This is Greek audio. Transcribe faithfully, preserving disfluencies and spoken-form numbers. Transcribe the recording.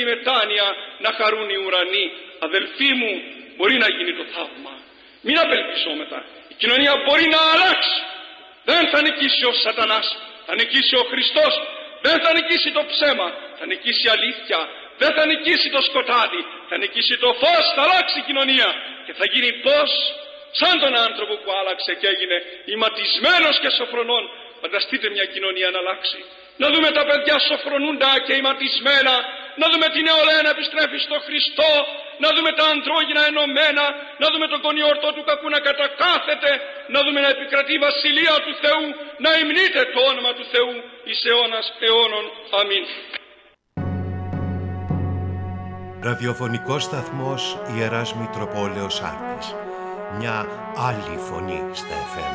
μετάνοια να χαρούν οι ουρανοί. Αδελφοί μου, μπορεί να γίνει το θαύμα. Μην απελπισόμεθα. Η κοινωνία μπορεί να αλλάξει. Δεν θα νικήσει ο σατανάς, θα νικήσει ο Χριστός. Δεν θα νικήσει το ψέμα, θα νικήσει η αλήθεια. Δεν θα νικήσει το σκοτάδι, θα νικήσει το φως. Θα αλλάξει η κοινωνία και θα γίνει πώς? Σαν τον άνθρωπο που άλλαξε και έγινε ηματισμένος και σοφρονών. Φανταστείτε μια κοινωνία να αλλάξει. Να δούμε τα παιδιά σοφρονούντα και ηματισμένα. Να δούμε την νεολαία να επιστρέφει στο Χριστό. Να δούμε τα ανδρόγυνα ενωμένα. Να δούμε τον κονιορτό του κακού να κατακάθεται. Να δούμε να επικρατεί η βασιλεία του Θεού. Να υμνείται το όνομα του Θεού εις αιώνας αιώνων. Αμήν. Ραδιοφωνικός σταθμός Ιεράς Μητροπόλεως Άρτης. Μια άλλη φωνή στα εφ εμ.